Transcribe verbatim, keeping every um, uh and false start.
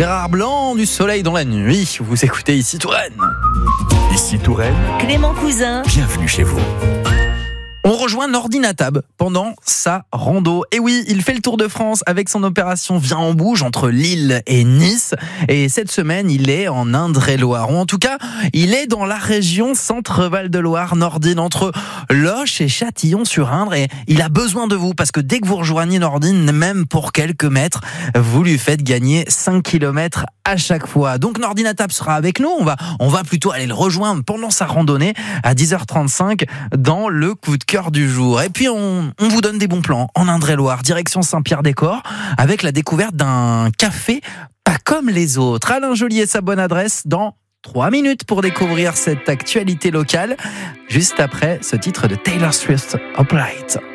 Gérard Blanc, du soleil dans la nuit. Vous écoutez ici Touraine. Ici Touraine, Clément Cousin. bienvenue chez vous. On rejoint Nordi Natab pendant sa rando. Et oui, il fait le tour de France avec son opération Viens en bouge entre Lille et Nice. Et cette semaine, il est en Indre-et-Loire. Ou en tout cas, il est dans la région Centre-Val de Loire, Nordine, entre Loches et Châtillon-sur-Indre. Et il a besoin de vous parce que dès que vous rejoignez Nordine, même pour quelques mètres, vous lui faites gagner cinq kilomètres à chaque fois. Donc Nordi Natab sera avec nous. On va, on va plutôt aller le rejoindre pendant sa randonnée à dix heures trente-cinq dans le coup de cœur du jour. Et puis on, on vous donne des bons plans en Indre-et-Loire, direction Saint-Pierre-des-Corps, avec la découverte d'un café pas comme les autres. Alain Joly et sa bonne adresse dans trois minutes pour découvrir cette actualité locale, juste après ce titre de Taylor Swift, Upright.